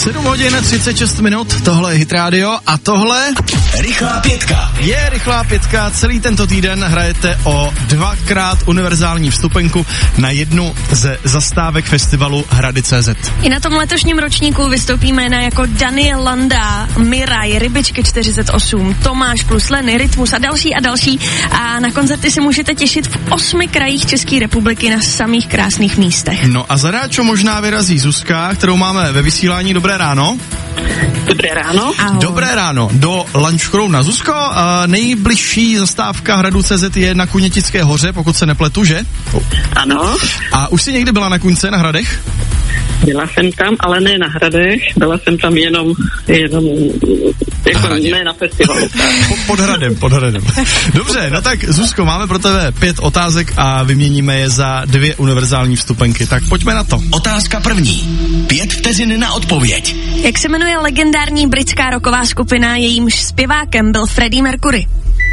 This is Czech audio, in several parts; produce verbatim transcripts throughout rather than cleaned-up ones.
sedm hodin třicet šest minut, tohle je Hit Radio a tohle... Rychlá pětka. Je Rychlá pětka, celý tento týden hrajete o dvakrát univerzální vstupenku na jednu ze zastávek festivalu Hrady tečka cé zet. I na tom letošním ročníku vystoupí jména jako Daniel Landa, Miraj, Rybičky čtyřicet osm, Tomáš plus Lenny, Rytmus a další a další. A na koncerty se můžete těšit v osmi krajích České republiky na samých krásných místech. No a za Ráčo možná vyrazí Zuzka, kterou máme ve vysílání. Dobré ráno. Dobré ráno. Ahoj. Dobré ráno. Do Lunchcrew na Zuzko. A nejbližší zastávka Hradu tečka cé zet je na Kunětické hoře, pokud se nepletu, že? Ano. A už jsi někdy byla na Kuňce, na Hradech? Byla jsem tam, ale ne na Hradech, byla jsem tam jenom, jenom jako ne na festivalu. Po, pod Hradem, pod Hradem. Dobře, no tak Zuzko, máme pro tebe pět otázek a vyměníme je za dvě univerzální vstupenky, tak pojďme na to. Otázka první. Pět vteřin na odpověď. Jak se jmenuje legendární britská rocková skupina, jejímž zpěvákem byl Freddie Mercury?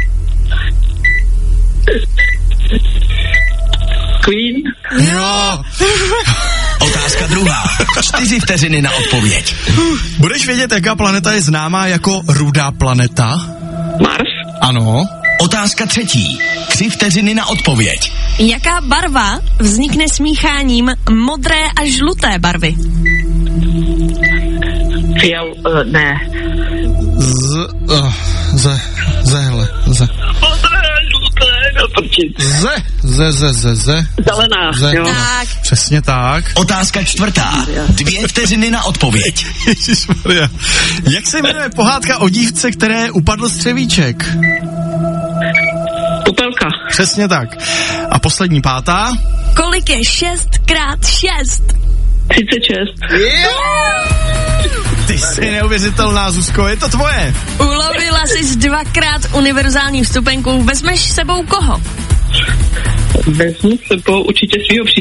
Queen. Jo. Otázka druhá. Čtyři vteřiny na odpověď. Budeš vědět, jaká planeta je známá jako rudá planeta? Mars. Ano. Otázka třetí. Tři vteřiny na odpověď. Jaká barva vznikne smícháním modré a žluté barvy? Fial, uh, ne. Z... Uh, ze... Zehle. Ze... Modré, žluté, naprčit. Ze... Ze, ze, ze, ze. Zelená, Ze. jo. Tak. Přesně tak. Otázka čtvrtá. Dvě vteřiny na odpověď. Ježišmarja. Jak se jmenuje pohádka o dívce, které upadl střevíček? Popelka. Přesně tak. A poslední pátá? Kolik je šest krát šest? třicet šest. Ty jsi neuvěřitelná, Zuzko, je to tvoje. Ulovila jsi dvakrát univerzální vstupenku. Vezmeš s sebou koho? Vezmu s sebou určitě svýho